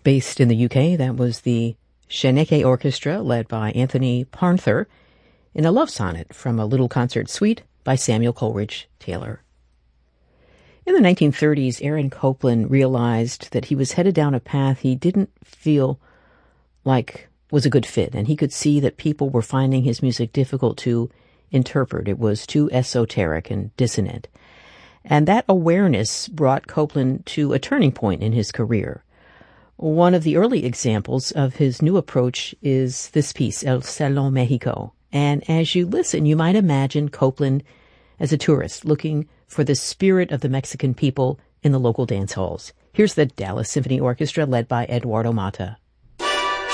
Based in the UK, that was the Shaneke Orchestra, led by Anthony Parnther, in a love sonnet from a little concert suite by Samuel Coleridge Taylor. In the 1930s, Aaron Copland realized that he was headed down a path he didn't feel like was a good fit, and he could see that people were finding his music difficult to interpret. It was too esoteric and dissonant. And that awareness brought Copland to a turning point in his career. One of the early examples of his new approach is this piece, El Salón Mexico. And as you listen, you might imagine Copland as a tourist looking for the spirit of the Mexican people in the local dance halls. Here's the Dallas Symphony Orchestra led by Eduardo Mata.